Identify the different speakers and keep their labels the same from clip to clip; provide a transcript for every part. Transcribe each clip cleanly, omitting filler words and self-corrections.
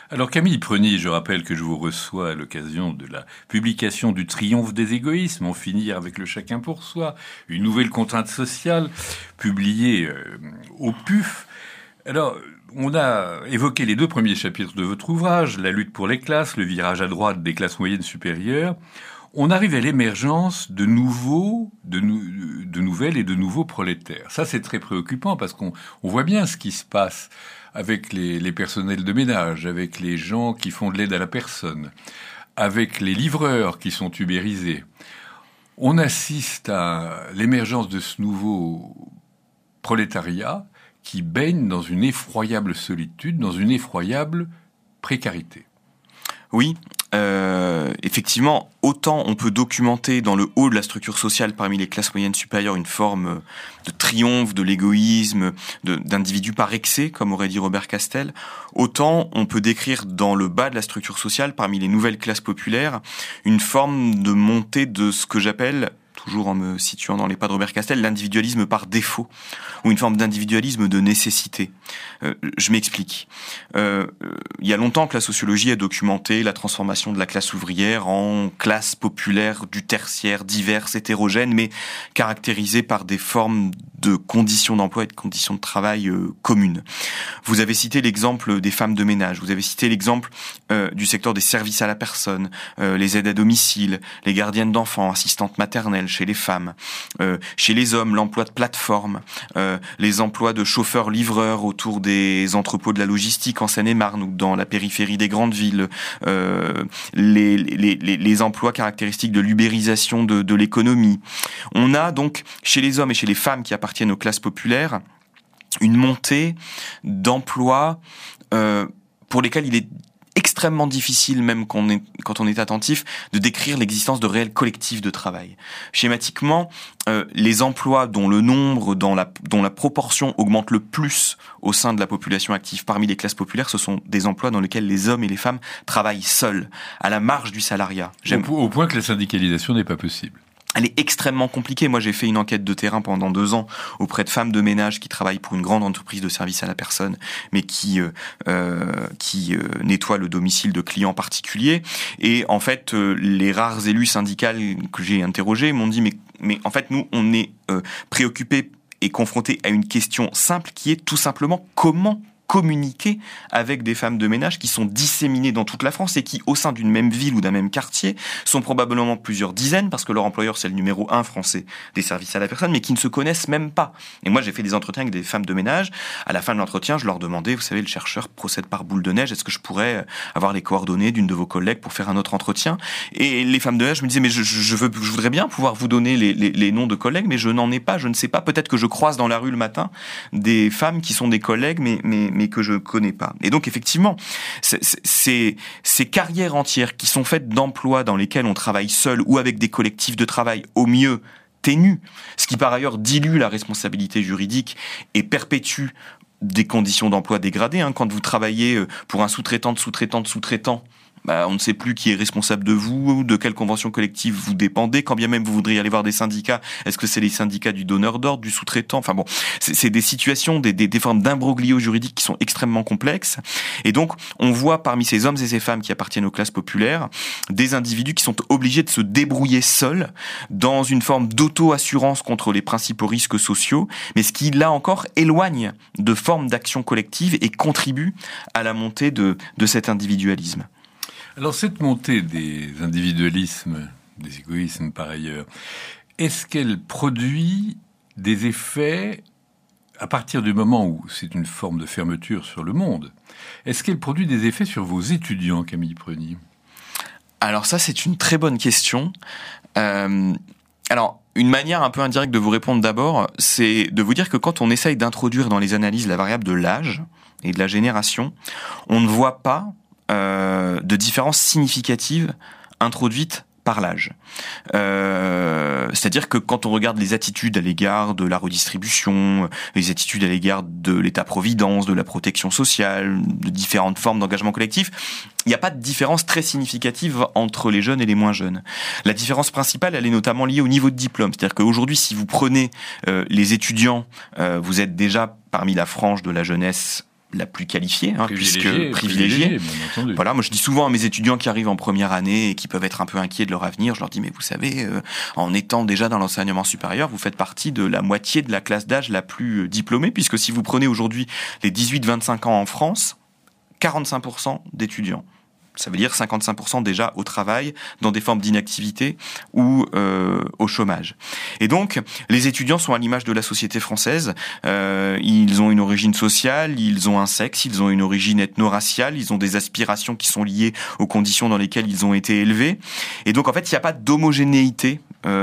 Speaker 1: Alors Camille Preny, je rappelle que je vous reçois à l'occasion de la publication du Triomphe des égoïsmes, en finir avec le chacun pour soi, une nouvelle contrainte sociale publiée au PUF. Alors, on a évoqué les 2 premiers chapitres de votre ouvrage, la lutte pour les classes, le virage à droite des classes moyennes supérieures. On arrive à l'émergence de nouvelles et de nouveaux prolétaires. Ça, c'est très préoccupant parce qu'on voit bien ce qui se passe avec les personnels de ménage, avec les gens qui font de l'aide à la personne, avec les livreurs qui sont ubérisés. On assiste à l'émergence de ce nouveau prolétariat qui baigne dans une effroyable solitude, dans une effroyable précarité.
Speaker 2: Oui, effectivement, autant on peut documenter dans le haut de la structure sociale parmi les classes moyennes supérieures une forme de triomphe de l'égoïsme, d'individus par excès, comme aurait dit Robert Castel, autant on peut décrire dans le bas de la structure sociale parmi les nouvelles classes populaires une forme de montée de ce que j'appelle, toujours en me situant dans les pas de Robert Castel, l'individualisme par défaut, ou une forme d'individualisme de nécessité. Je m'explique. Il y a longtemps que la sociologie a documenté la transformation de la classe ouvrière en classe populaire du tertiaire, diverses, hétérogènes, mais caractérisée par des formes de conditions d'emploi et de conditions de travail communes. Vous avez cité l'exemple des femmes de ménage, vous avez cité l'exemple du secteur des services à la personne, les aides à domicile, les gardiennes d'enfants, assistantes maternelles chez les femmes, chez les hommes, l'emploi de plateforme, les emplois de chauffeurs-livreurs autour des entrepôts de la logistique en Seine-et-Marne ou dans la périphérie des grandes villes, les emplois caractéristiques de l'ubérisation de l'économie. On a donc chez les hommes et chez les femmes qui appartiennent aux classes populaires une montée d'emplois pour lesquels il est extrêmement difficile, même quand on est attentif, de décrire l'existence de réels collectifs de travail. Schématiquement, les emplois dont le nombre, dont la proportion augmente le plus au sein de la population active parmi les classes populaires, ce sont des emplois dans lesquels les hommes et les femmes travaillent seuls, à la marge du salariat.
Speaker 1: Au point que la syndicalisation n'est pas possible.
Speaker 2: Elle est extrêmement compliquée. Moi, j'ai fait une enquête de terrain pendant 2 ans auprès de femmes de ménage qui travaillent pour une grande entreprise de services à la personne, mais qui nettoie le domicile de clients particuliers. Et en fait, les rares élus syndicales que j'ai interrogés m'ont dit mais en fait, nous, on est préoccupés et confrontés à une question simple qui est tout simplement comment communiquer avec des femmes de ménage qui sont disséminées dans toute la France et qui, au sein d'une même ville ou d'un même quartier, sont probablement plusieurs dizaines, parce que leur employeur, c'est le numéro 1 français des services à la personne, mais qui ne se connaissent même pas. Et moi, j'ai fait des entretiens avec des femmes de ménage. À la fin de l'entretien, je leur demandais, vous savez, le chercheur procède par boule de neige, est-ce que je pourrais avoir les coordonnées d'une de vos collègues pour faire un autre entretien? Et les femmes de ménage me disaient, mais je voudrais bien pouvoir vous donner les noms de collègues, mais je n'en ai pas, je ne sais pas. Peut-être que je croise dans la rue le matin des femmes qui sont des collègues, mais que je connais pas. Et donc, effectivement, ces carrières entières qui sont faites d'emplois dans lesquels on travaille seul ou avec des collectifs de travail au mieux ténus, ce qui par ailleurs dilue la responsabilité juridique et perpétue des conditions d'emploi dégradées. Quand vous travaillez pour un sous-traitant de sous-traitant de sous-traitant, on ne sait plus qui est responsable de vous, de quelle convention collective vous dépendez, quand bien même vous voudriez aller voir des syndicats, est-ce que c'est les syndicats du donneur d'ordre, du sous-traitant? Enfin bon, c'est des situations, des formes d'imbroglio juridique qui sont extrêmement complexes. Et donc, on voit parmi ces hommes et ces femmes qui appartiennent aux classes populaires, des individus qui sont obligés de se débrouiller seuls dans une forme d'auto-assurance contre les principaux risques sociaux, mais ce qui, là encore, éloigne de formes d'action collective et contribue à la montée de cet individualisme.
Speaker 1: Alors cette montée des individualismes, des égoïsmes par ailleurs, est-ce qu'elle produit des effets à partir du moment où c'est une forme de fermeture sur le monde? Est-ce qu'elle produit des effets sur vos étudiants, Camille Preny?
Speaker 2: Alors ça, c'est une très bonne question. Alors, une manière un peu indirecte de vous répondre d'abord, c'est de vous dire que quand on essaye d'introduire dans les analyses la variable de l'âge et de la génération, on ne voit pas de différence significative introduite par l'âge. C'est-à-dire que quand on regarde les attitudes à l'égard de la redistribution, les attitudes à l'égard de l'État-providence, de la protection sociale, de différentes formes d'engagement collectif, il n'y a pas de différence très significative entre les jeunes et les moins jeunes. La différence principale, elle est notamment liée au niveau de diplôme. C'est-à-dire qu'aujourd'hui, si vous prenez les étudiants, vous êtes déjà parmi la frange de la jeunesse la plus qualifiée,
Speaker 1: privilégiée, bien entendu.
Speaker 2: Voilà, moi je dis souvent à mes étudiants qui arrivent en première année et qui peuvent être un peu inquiets de leur avenir, je leur dis mais vous savez, en étant déjà dans l'enseignement supérieur, vous faites partie de la moitié de la classe d'âge la plus diplômée, puisque si vous prenez aujourd'hui les 18-25 ans en France, 45% d'étudiants. Ça veut dire 55% déjà au travail, dans des formes d'inactivité ou au chômage. Et donc, les étudiants sont à l'image de la société française. Ils ont une origine sociale, ils ont un sexe, ils ont une origine ethno-raciale, ils ont des aspirations qui sont liées aux conditions dans lesquelles ils ont été élevés. Et donc, en fait, il n'y a pas d'homogénéité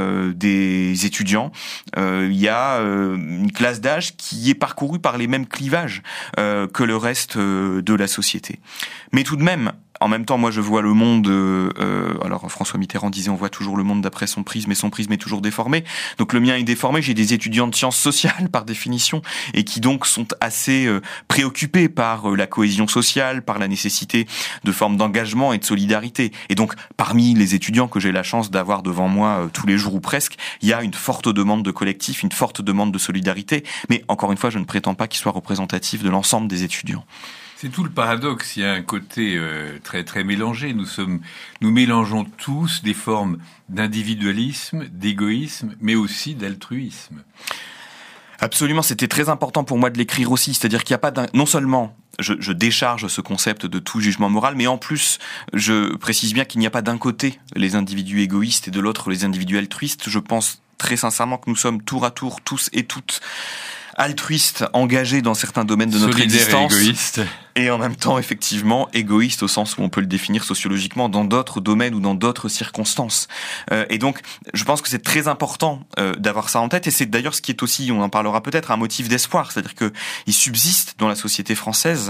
Speaker 2: des étudiants. Il y a une classe d'âge qui est parcourue par les mêmes clivages que le reste de la société. Mais tout de même, en même temps, moi, je vois le monde. Alors, François Mitterrand disait, on voit toujours le monde d'après son prisme, et son prisme est toujours déformé. Donc, le mien est déformé. J'ai des étudiants de sciences sociales, par définition, et qui donc sont assez préoccupés par la cohésion sociale, par la nécessité de formes d'engagement et de solidarité. Et donc, parmi les étudiants que j'ai la chance d'avoir devant moi tous les jours ou presque, il y a une forte demande de collectif, une forte demande de solidarité. Mais encore une fois, je ne prétends pas qu'il soit représentatif de l'ensemble des étudiants.
Speaker 1: C'est tout le paradoxe. Il y a un côté très très mélangé. Nous mélangeons tous des formes d'individualisme, d'égoïsme, mais aussi d'altruisme.
Speaker 2: Absolument, c'était très important pour moi de l'écrire aussi. C'est-à-dire qu'il n'y a pas non seulement je décharge ce concept de tout jugement moral, mais en plus, je précise bien qu'il n'y a pas d'un côté les individus égoïstes et de l'autre les individus altruistes. Je pense très sincèrement que nous sommes tour à tour, tous et toutes, altruistes, engagés dans certains domaines de notre existence.
Speaker 1: Solidaires et égoïstes.
Speaker 2: Et en même temps, effectivement, égoïste au sens où on peut le définir sociologiquement dans d'autres domaines ou dans d'autres circonstances. Et donc, je pense que c'est très important d'avoir ça en tête. Et c'est d'ailleurs ce qui est aussi, on en parlera peut-être, un motif d'espoir. C'est-à-dire que il subsiste dans la société française,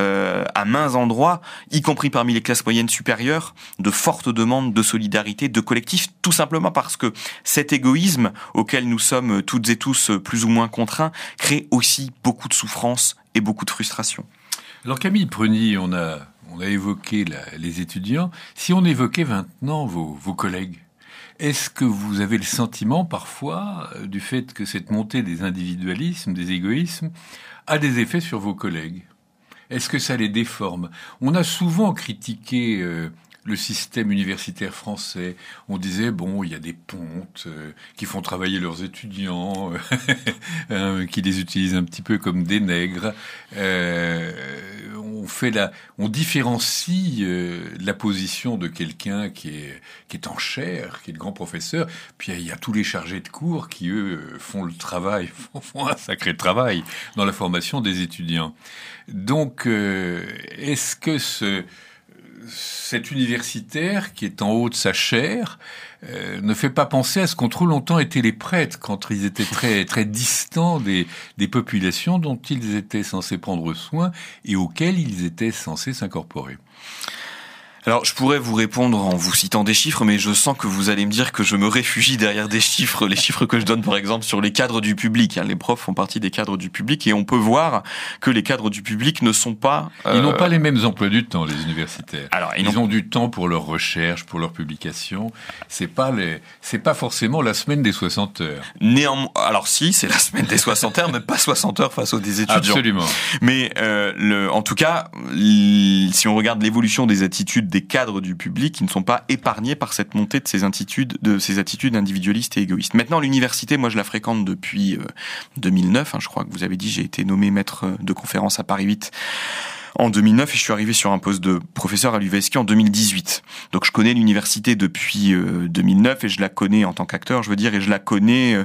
Speaker 2: à maints endroits, y compris parmi les classes moyennes supérieures, de fortes demandes de solidarité, de collectif, tout simplement parce que cet égoïsme auquel nous sommes toutes et tous plus ou moins contraints crée aussi beaucoup de souffrance et beaucoup de frustration.
Speaker 1: Alors Camille Preny, on a évoqué les étudiants. Si on évoquait maintenant vos collègues, est-ce que vous avez le sentiment parfois du fait que cette montée des individualismes, des égoïsmes, a des effets sur vos collègues ? Est-ce que ça les déforme ? On a souvent critiqué le système universitaire français. On disait, bon, il y a des pontes qui font travailler leurs étudiants, qui les utilisent un petit peu comme des nègres. On différencie la position de quelqu'un qui est en chaire, qui est le grand professeur. Puis il y a tous les chargés de cours qui, eux, font le travail, font un sacré travail dans la formation des étudiants. Donc, est-ce que cet universitaire qui est en haut de sa chaire ne fait pas penser à ce qu'ont trop longtemps été les prêtres quand ils étaient très très distants des populations dont ils étaient censés prendre soin et auxquelles ils étaient censés s'incorporer.
Speaker 2: Alors, je pourrais vous répondre en vous citant des chiffres, mais je sens que vous allez me dire que je me réfugie derrière des chiffres, les chiffres que je donne par exemple sur les cadres du public. Les profs font partie des cadres du public et on peut voir que les cadres du public ne sont pas...
Speaker 1: Ils n'ont pas les mêmes emplois du temps, les universitaires.
Speaker 2: Alors,
Speaker 1: ils ont du temps pour leurs recherches, pour leurs publications. C'est pas forcément la semaine des 60 heures.
Speaker 2: Alors si, c'est la semaine des 60 heures, mais pas 60 heures face aux des étudiants.
Speaker 1: Absolument.
Speaker 2: Mais en tout cas, si on regarde l'évolution des attitudes des cadres du public, ils ne sont pas épargnés par cette montée de ces attitudes individualistes et égoïstes. Maintenant, l'université, moi je la fréquente depuis 2009. Je crois que vous avez dit, j'ai été nommé maître de conférence à Paris 8 en 2009 et je suis arrivé sur un poste de professeur à l'UVSQ en 2018. Donc je connais l'université depuis 2009 et je la connais en tant qu'acteur, je veux dire, et je la connais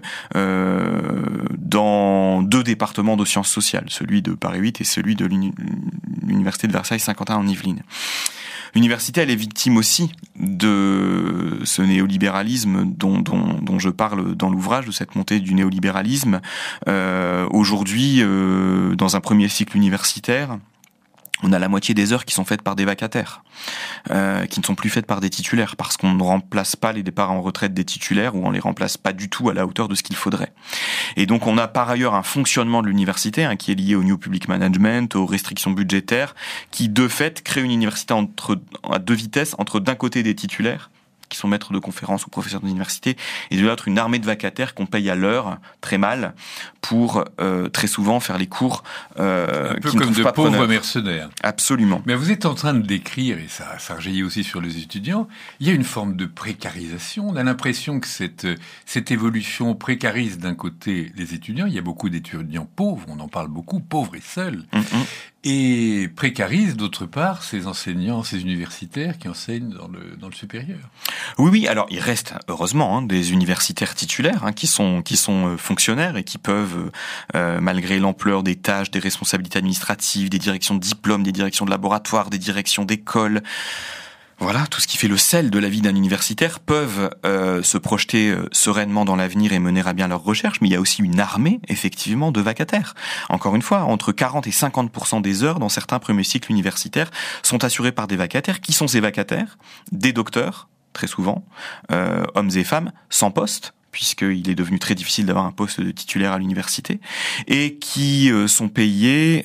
Speaker 2: dans deux départements de sciences sociales, celui de Paris 8 et celui de l'université de Versailles Saint-Quentin en Yvelines. L'université, elle est victime aussi de ce néolibéralisme dont je parle dans l'ouvrage, de cette montée du néolibéralisme. Aujourd'hui, dans un premier cycle universitaire, on a la moitié des heures qui sont faites par des vacataires, qui ne sont plus faites par des titulaires, parce qu'on ne remplace pas les départs en retraite des titulaires, ou on les remplace pas du tout à la hauteur de ce qu'il faudrait. Et donc on a par ailleurs un fonctionnement de l'université qui est lié au New Public Management, aux restrictions budgétaires, qui de fait crée une université à deux vitesses, entre d'un côté des titulaires, qui sont maîtres de conférences ou professeurs d'université, et de l'autre une armée de vacataires qu'on paye à l'heure, très mal, pour très souvent faire les cours
Speaker 1: un peu
Speaker 2: qui ne
Speaker 1: comme
Speaker 2: trouvent
Speaker 1: de
Speaker 2: pas
Speaker 1: pauvres
Speaker 2: preneurs.
Speaker 1: mercenaires.
Speaker 2: Absolument.
Speaker 1: Mais vous êtes en train de décrire, et ça rejaillit aussi sur les étudiants, il y a une forme de précarisation. On a l'impression que cette évolution précarise d'un côté les étudiants. Il y a beaucoup d'étudiants pauvres, on en parle beaucoup, pauvres et seuls. Et précarise d'autre part ces enseignants, ces universitaires qui enseignent dans le supérieur.
Speaker 2: Oui, alors il reste heureusement des universitaires titulaires qui sont fonctionnaires et qui peuvent, malgré l'ampleur des tâches, des responsabilités administratives, des directions de diplôme, des directions de laboratoire, des directions d'école, voilà, tout ce qui fait le sel de la vie d'un universitaire, peuvent se projeter sereinement dans l'avenir et mener à bien leurs recherches, mais il y a aussi une armée, effectivement, de vacataires. Encore une fois, entre 40 et 50% des heures dans certains premiers cycles universitaires sont assurées par des vacataires. Qui sont ces vacataires ? Des docteurs, très souvent, hommes et femmes, sans poste, puisqu'il est devenu très difficile d'avoir un poste de titulaire à l'université, et qui sont payés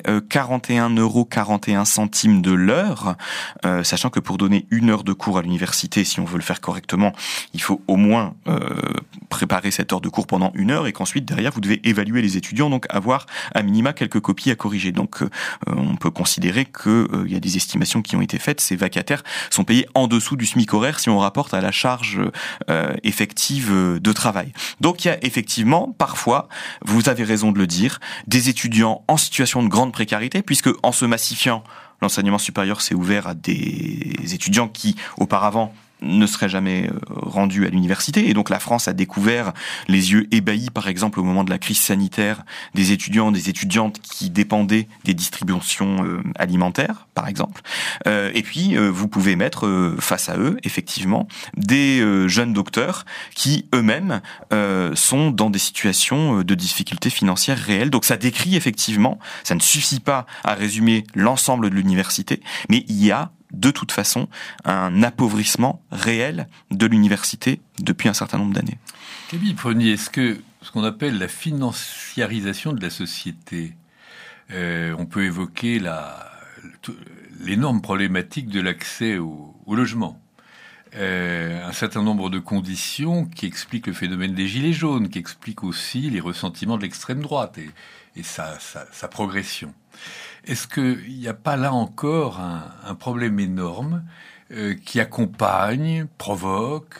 Speaker 2: 41,41 € de l'heure, sachant que pour donner 1 heure de cours à l'université, si on veut le faire correctement, il faut au moins préparer cette heure de cours pendant 1 heure, et qu'ensuite, derrière, vous devez évaluer les étudiants, donc avoir à minima quelques copies à corriger. Donc, on peut considérer qu'il y a des estimations qui ont été faites, ces vacataires sont payés en dessous du SMIC horaire si on rapporte à la charge effective de travail. Donc il y a effectivement, parfois, vous avez raison de le dire, des étudiants en situation de grande précarité, puisque en se massifiant, l'enseignement supérieur s'est ouvert à des étudiants qui, auparavant, ne seraient jamais rendus à l'université. Et donc la France a découvert les yeux ébahis, par exemple, au moment de la crise sanitaire, des étudiants, des étudiantes qui dépendaient des distributions alimentaires, par exemple. Et puis, vous pouvez mettre face à eux, effectivement, des jeunes docteurs qui, eux-mêmes, sont dans des situations de difficultés financières réelles. Donc ça décrit, effectivement, ça ne suffit pas à résumer l'ensemble de l'université, mais il y a de toute façon un appauvrissement réel de l'université depuis un certain nombre d'années.
Speaker 1: Camille Prenier, est-ce que ce qu'on appelle la financiarisation de la société, on peut évoquer l'énorme problématique de l'accès au logement, un certain nombre de conditions qui expliquent le phénomène des gilets jaunes, qui expliquent aussi les ressentiments de l'extrême droite et sa progression. Est-ce qu'il n'y a pas là encore un problème énorme qui accompagne, provoque,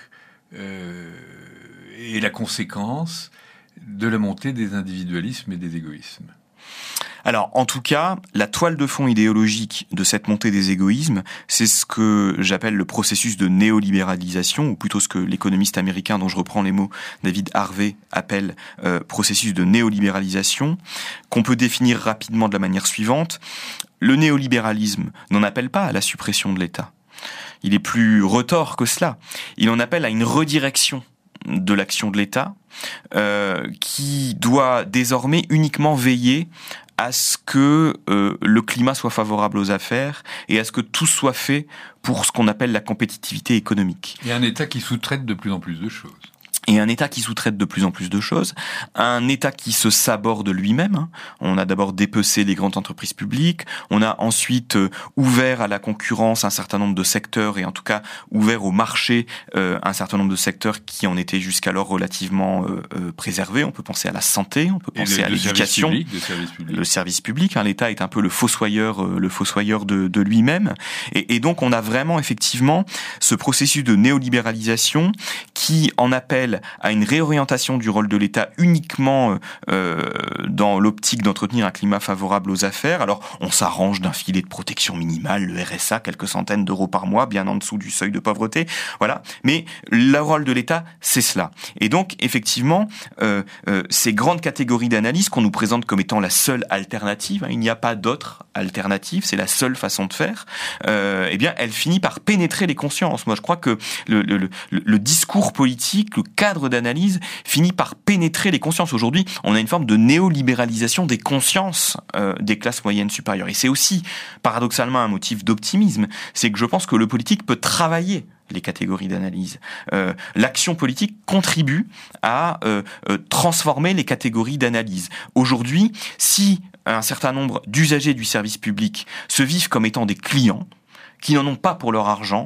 Speaker 1: et la conséquence de la montée des individualismes et des égoïsmes ?
Speaker 2: Alors, en tout cas, la toile de fond idéologique de cette montée des égoïsmes, c'est ce que j'appelle le processus de néolibéralisation, ou plutôt ce que l'économiste américain dont je reprends les mots, David Harvey, appelle processus de néolibéralisation, qu'on peut définir rapidement de la manière suivante. Le néolibéralisme n'en appelle pas à la suppression de l'État. Il est plus retors que cela. Il en appelle à une redirection de l'action de l'État, qui doit désormais uniquement veiller à ce que le climat soit favorable aux affaires et à ce que tout soit fait pour ce qu'on appelle la compétitivité économique.
Speaker 1: Il y a un État qui sous-traite de plus en plus de choses.
Speaker 2: Et un État qui sous-traite de plus en plus de choses, un État qui se saborde lui-même. On a d'abord dépecé les grandes entreprises publiques, on a ensuite ouvert à la concurrence un certain nombre de secteurs, et en tout cas ouvert au marché un certain nombre de secteurs qui en étaient jusqu'alors relativement préservés. On peut penser à la santé, on peut penser à l'éducation, le service public. L'État est un peu le fossoyeur de lui-même. Et donc on a vraiment effectivement ce processus de néolibéralisation qui en appelle à une réorientation du rôle de l'État uniquement dans l'optique d'entretenir un climat favorable aux affaires. Alors, on s'arrange d'un filet de protection minimale, le RSA, quelques centaines d'euros par mois, bien en dessous du seuil de pauvreté, voilà. Mais le rôle de l'État, c'est cela. Et donc, effectivement, ces grandes catégories d'analyse qu'on nous présente comme étant la seule alternative, il n'y a pas d'autre alternative, c'est la seule façon de faire, eh bien, elle finit par pénétrer les consciences. Moi, je crois que le discours politique, le cadre d'analyse finit par pénétrer les consciences. Aujourd'hui, on a une forme de néolibéralisation des consciences des classes moyennes supérieures. Et c'est aussi, paradoxalement, un motif d'optimisme. C'est que je pense que le politique peut travailler les catégories d'analyse. L'action politique contribue à transformer les catégories d'analyse. Aujourd'hui, si un certain nombre d'usagers du service public se vivent comme étant des clients qui n'en ont pas pour leur argent,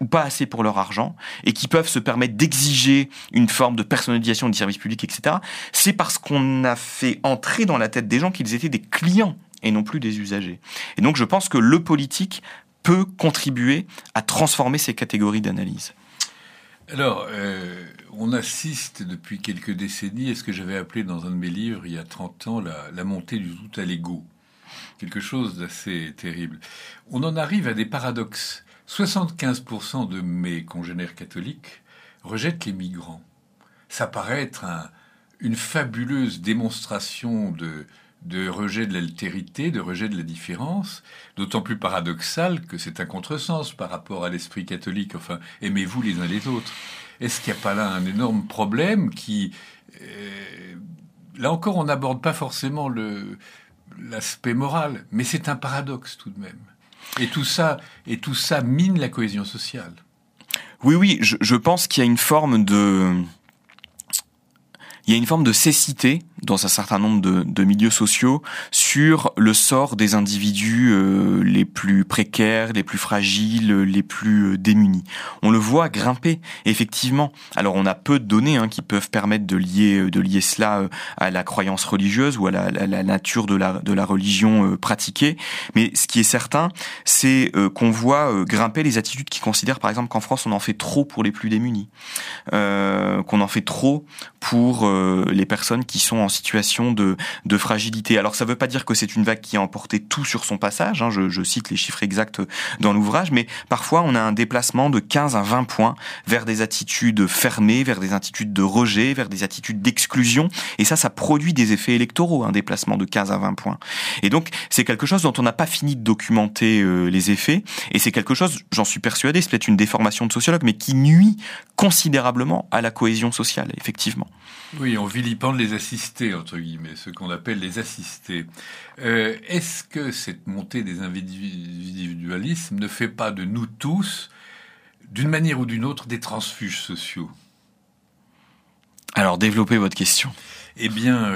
Speaker 2: ou pas assez pour leur argent et qui peuvent se permettre d'exiger une forme de personnalisation des services publics, etc., c'est parce qu'on a fait entrer dans la tête des gens qu'ils étaient des clients et non plus des usagers. Et donc je pense que le politique peut contribuer à transformer ces catégories d'analyse.
Speaker 1: Alors, on assiste depuis quelques décennies à ce que j'avais appelé dans un de mes livres, il y a 30 ans, la montée du tout à l'ego. Quelque chose d'assez terrible. On en arrive à des paradoxes. 75% de mes congénères catholiques rejettent les migrants. Ça paraît être une fabuleuse démonstration de rejet de l'altérité, de rejet de la différence, d'autant plus paradoxal que c'est un contresens par rapport à l'esprit catholique. Enfin, aimez-vous les uns les autres. Est-ce qu'il n'y a pas là un énorme problème qui... là encore, on n'aborde pas forcément l'aspect moral, mais c'est un paradoxe tout de même. Et tout ça mine la cohésion sociale.
Speaker 2: Oui, je pense qu'il y a une forme de... Il y a une forme de cécité dans un certain nombre de milieux sociaux sur le sort des individus les plus précaires, les plus fragiles, les plus démunis. On le voit grimper, effectivement. Alors on a peu de données qui peuvent permettre de lier cela à la croyance religieuse ou à la nature de la religion pratiquée. Mais ce qui est certain, c'est qu'on voit grimper les attitudes qui considèrent par exemple qu'en France on en fait trop pour les plus démunis, qu'on en fait trop pour les personnes qui sont en situation de fragilité. Alors ça ne veut pas dire que c'est une vague qui a emporté tout sur son passage, je cite les chiffres exacts dans l'ouvrage, mais parfois on a un déplacement de 15 à 20 points vers des attitudes fermées, vers des attitudes de rejet, vers des attitudes d'exclusion, et ça produit des effets électoraux, un déplacement de 15 à 20 points. Et donc c'est quelque chose dont on n'a pas fini de documenter les effets, et c'est quelque chose, j'en suis persuadé, c'est peut-être une déformation de sociologue, mais qui nuit considérablement à la cohésion sociale, effectivement.
Speaker 1: Oui, on vilipende les assistés, entre guillemets, ceux qu'on appelle les assistés. Est-ce que cette montée des individualismes ne fait pas de nous tous, d'une manière ou d'une autre, des transfuges sociaux ?
Speaker 2: Alors, développez votre question.
Speaker 1: Eh bien,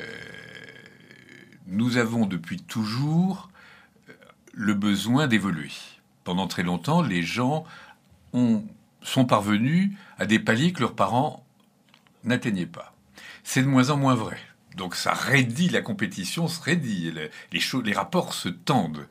Speaker 1: nous avons depuis toujours le besoin d'évoluer. Pendant très longtemps, les gens sont parvenus à des paliers que leurs parents n'atteignaient pas. C'est de moins en moins vrai. Donc ça raidit, la compétition se raidit, les rapports se tendent.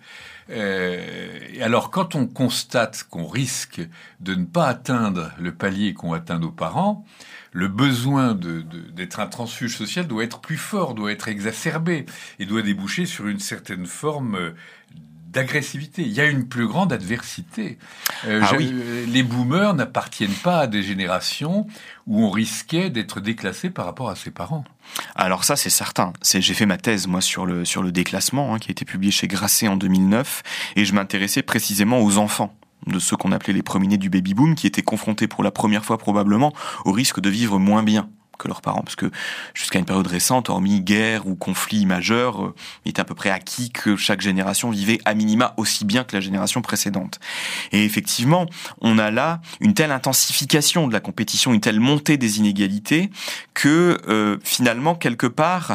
Speaker 1: Et alors quand on constate qu'on risque de ne pas atteindre le palier qu'ont atteint nos parents, le besoin d'être un transfuge social doit être plus fort, doit être exacerbé et doit déboucher sur une certaine forme d'agressivité. Il y a une plus grande adversité.
Speaker 2: Oui.
Speaker 1: Les boomers n'appartiennent pas à des générations où on risquait d'être déclassé par rapport à ses parents.
Speaker 2: Alors ça, c'est certain. J'ai fait ma thèse, moi, sur le déclassement, qui a été publié chez Grasset en 2009, et je m'intéressais précisément aux enfants de ceux qu'on appelait les premiers-nés du baby-boom, qui étaient confrontés pour la première fois probablement au risque de vivre moins bien que leurs parents, parce que jusqu'à une période récente, hormis guerre ou conflit majeur, il était à peu près acquis que chaque génération vivait à minima aussi bien que la génération précédente. Et effectivement, on a là une telle intensification de la compétition, une telle montée des inégalités que finalement, quelque part,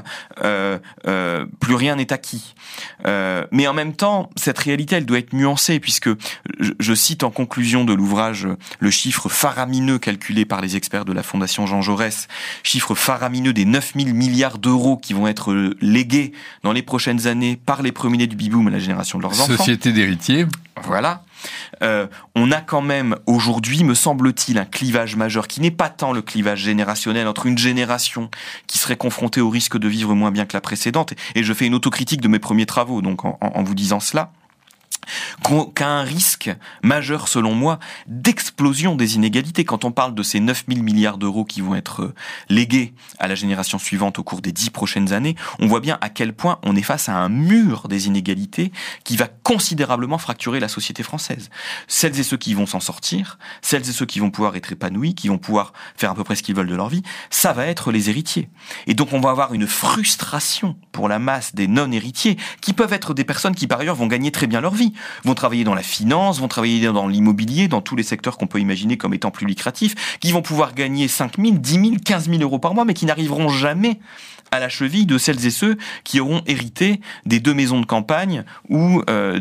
Speaker 2: plus rien n'est acquis. Mais en même temps, cette réalité, elle doit être nuancée, puisque je cite en conclusion de l'ouvrage le chiffre faramineux calculé par les experts de la Fondation Jean Jaurès, chiffre faramineux des 9 000 milliards d'euros qui vont être légués dans les prochaines années par les premiers-nés du baby-boom à la génération de leurs enfants.
Speaker 1: Société d'héritiers.
Speaker 2: Voilà. On a quand même aujourd'hui, me semble-t-il, un clivage majeur qui n'est pas tant le clivage générationnel entre une génération qui serait confrontée au risque de vivre moins bien que la précédente, et je fais une autocritique de mes premiers travaux, donc en vous disant cela, qu'à un risque majeur, selon moi, d'explosion des inégalités. Quand on parle de ces 9 000 milliards d'euros qui vont être légués à la génération suivante au cours des 10 prochaines années, on voit bien à quel point on est face à un mur des inégalités qui va considérablement fracturer la société française. Celles et ceux qui vont s'en sortir, celles et ceux qui vont pouvoir être épanouis, qui vont pouvoir faire à peu près ce qu'ils veulent de leur vie, ça va être les héritiers. Et donc on va avoir une frustration pour la masse des non-héritiers, qui peuvent être des personnes qui par ailleurs vont gagner très bien leur vie. vont travailler dans la finance, vont travailler dans l'immobilier, dans tous les secteurs qu'on peut imaginer comme étant plus lucratifs, qui vont pouvoir gagner 5 000, 10 000, 15 000 euros par mois, mais qui n'arriveront jamais à la cheville de celles et ceux qui auront hérité des 2 maisons de campagne ou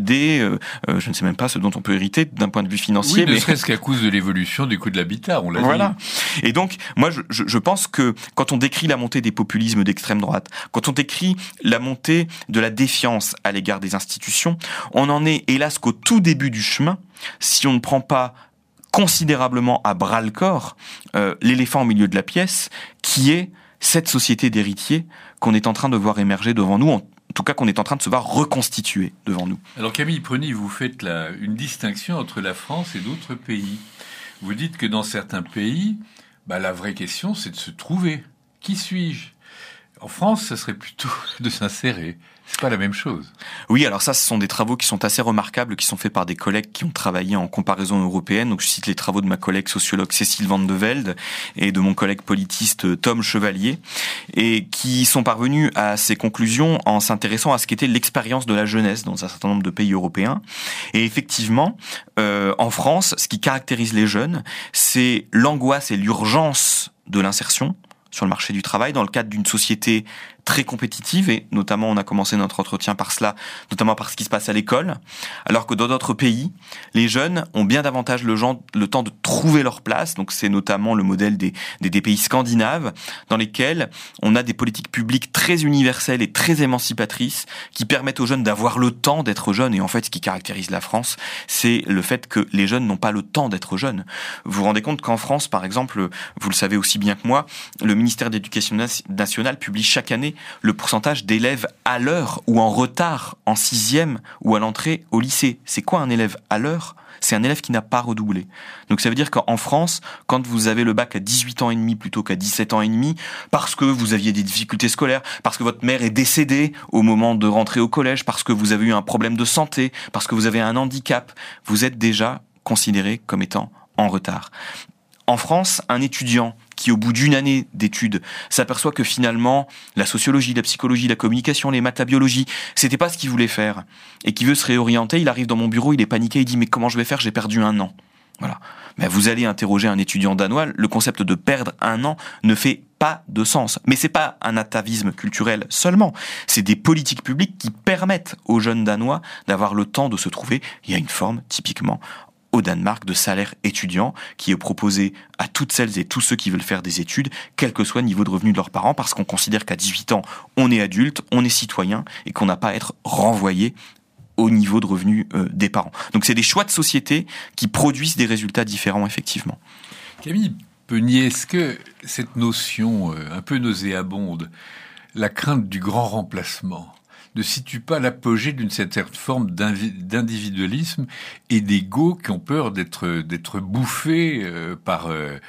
Speaker 2: je ne sais même pas ce dont on peut hériter d'un point de vue financier.
Speaker 1: Oui, ne serait-ce qu'à cause de l'évolution du coût de l'habitat, on l'a
Speaker 2: dit. Et donc, moi, je pense que quand on décrit la montée des populismes d'extrême droite, quand on décrit la montée de la défiance à l'égard des institutions, on en est, hélas, qu'au tout début du chemin, si on ne prend pas considérablement à bras-le-corps l'éléphant au milieu de la pièce, qui est cette société d'héritiers qu'on est en train de voir émerger devant nous, en tout cas qu'on est en train de se voir reconstituer devant nous.
Speaker 1: Alors Camille Preny, vous faites une distinction entre la France et d'autres pays. Vous dites que dans certains pays, la vraie question c'est de se trouver. Qui suis-je ? En France, ça serait plutôt de s'insérer. C'est pas la même chose.
Speaker 2: Oui, alors ça, ce sont des travaux qui sont assez remarquables, qui sont faits par des collègues qui ont travaillé en comparaison européenne. Donc, je cite les travaux de ma collègue sociologue Cécile Van de Velde et de mon collègue politiste Tom Chevalier, et qui sont parvenus à ces conclusions en s'intéressant à ce qu'était l'expérience de la jeunesse dans un certain nombre de pays européens. Et effectivement, en France, ce qui caractérise les jeunes, c'est l'angoisse et l'urgence de l'insertion sur le marché du travail dans le cadre d'une société très compétitive, et notamment on a commencé notre entretien par cela, notamment par ce qui se passe à l'école, alors que dans d'autres pays, les jeunes ont bien davantage le temps de trouver leur place. Donc c'est notamment le modèle des pays scandinaves, dans lesquels on a des politiques publiques très universelles et très émancipatrices qui permettent aux jeunes d'avoir le temps d'être jeunes. Et en fait, ce qui caractérise la France, c'est le fait que les jeunes n'ont pas le temps d'être jeunes. Vous vous rendez compte qu'en France, par exemple, vous le savez aussi bien que moi, le ministère de l'Éducation nationale publie chaque année le pourcentage d'élèves à l'heure ou en retard en 6e ou à l'entrée au lycée. C'est quoi un élève à l'heure ? C'est un élève qui n'a pas redoublé. Donc ça veut dire qu'en France, quand vous avez le bac à 18 ans et demi plutôt qu'à 17 ans et demi, parce que vous aviez des difficultés scolaires, parce que votre mère est décédée au moment de rentrer au collège, parce que vous avez eu un problème de santé, parce que vous avez un handicap, vous êtes déjà considéré comme étant en retard. En France, un étudiant qui, au bout d'une année d'études, s'aperçoit que finalement, la sociologie, la psychologie, la communication, les maths, la biologie, c'était pas ce qu'il voulait faire, et qui veut se réorienter, il arrive dans mon bureau, il est paniqué, il dit « Mais comment je vais faire ? J'ai perdu 1 an. » Voilà. Mais vous allez interroger un étudiant danois, le concept de perdre 1 an ne fait pas de sens. Mais c'est pas un atavisme culturel seulement, c'est des politiques publiques qui permettent aux jeunes danois d'avoir le temps de se trouver. Il y a une forme, typiquement, au Danemark, de salaire étudiant qui est proposé à toutes celles et tous ceux qui veulent faire des études, quel que soit le niveau de revenu de leurs parents, parce qu'on considère qu'à 18 ans, on est adulte, on est citoyen, et qu'on n'a pas à être renvoyé au niveau de revenu des parents. Donc c'est des choix de société qui produisent des résultats différents, effectivement.
Speaker 1: Camille Preny, est-ce que cette notion un peu nauséabonde, la crainte du grand remplacement, ne situe pas l'apogée d'une certaine forme d'individualisme et d'ego qui ont peur d'être bouffés par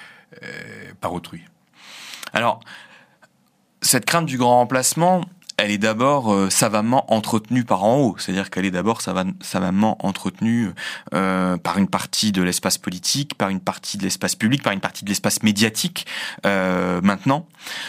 Speaker 1: autrui ?
Speaker 2: Alors, cette crainte du grand remplacement, elle est d'abord savamment entretenue par en haut, c'est-à-dire qu'elle est d'abord savamment entretenue par une partie de l'espace politique, par une partie de l'espace public, par une partie de l'espace médiatique. Maintenant,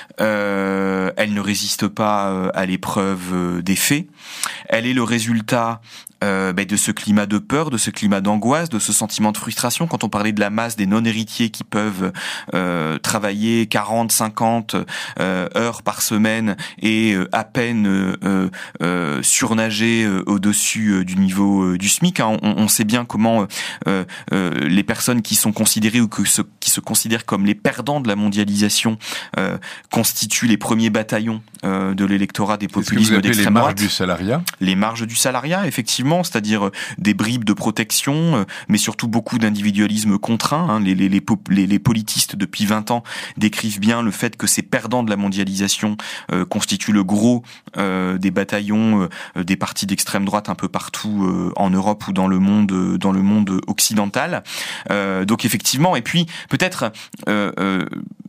Speaker 2: elle ne résiste pas à l'épreuve des faits. Elle est le résultat de ce climat de peur, de ce climat d'angoisse, de ce sentiment de frustration. Quand on parlait de la masse des non-héritiers qui peuvent travailler 40, 50 heures par semaine et à peine surnager au-dessus du niveau du SMIC, hein. On sait bien comment les personnes qui sont considérées ou qui se considèrent comme les perdants de la mondialisation constituent les premiers bataillons de l'électorat des populismes d'extrême droite.
Speaker 1: Les marges du salariat ?
Speaker 2: Les marges du salariat, effectivement, c'est-à-dire des bribes de protection, mais surtout beaucoup d'individualisme contraint. Hein. Les politistes, depuis 20 ans, décrivent bien le fait que ces perdants de la mondialisation constituent le gros des bataillons des partis d'extrême droite un peu partout en Europe ou dans le monde occidental. Donc effectivement, et puis peut-être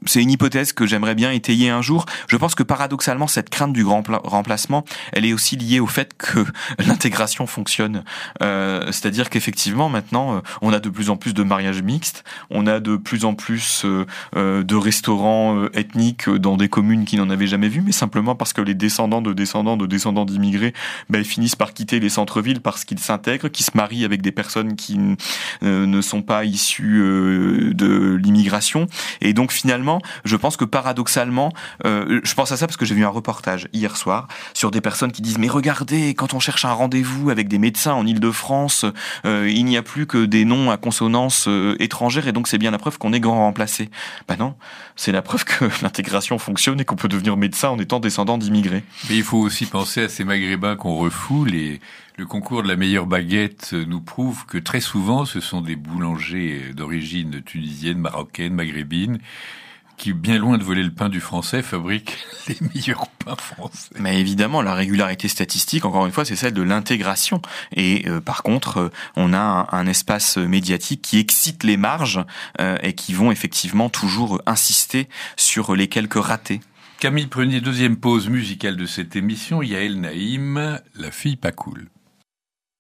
Speaker 2: c'est une hypothèse que j'aimerais bien étayer un jour. Je pense que paradoxalement, cette crainte du grand remplacement, elle est aussi liée au fait que l'intégration fonctionne. C'est-à-dire qu'effectivement, maintenant, on a de plus en plus de mariages mixtes, on a de plus en plus de restaurants ethniques dans des communes qui n'en avaient jamais vu, mais simplement parce que les descendants d'immigrés, ils finissent par quitter les centres-villes parce qu'ils s'intègrent, qui se marient avec des personnes qui ne sont pas issues de l'immigration. Et donc finalement, je pense que paradoxalement, je pense à ça parce que j'ai vu un reportage hier soir sur des personnes qui disent mais regardez, quand on cherche un rendez-vous avec des médecins en Île-de-France, il n'y a plus que des noms à consonance étrangère et donc c'est bien la preuve qu'on est grand remplacé. Non, c'est la preuve que l'intégration fonctionne et qu'on peut devenir médecin en étant descendant d'immigrés.
Speaker 1: Mais il faut aussi penser à ces maghrébins qu'on refoule et le concours de la meilleure baguette nous prouve que très souvent ce sont des boulangers d'origine tunisienne, marocaine, maghrébine qui, bien loin de voler le pain du français, fabriquent les meilleurs pains français.
Speaker 2: Mais évidemment, la régularité statistique, encore une fois, c'est celle de l'intégration. Et par contre, on a un espace médiatique qui excite les marges et qui vont effectivement toujours insister sur les quelques ratés.
Speaker 1: Camille Prunier, deuxième pause musicale de cette émission, Yael Naïm, La fille pas cool.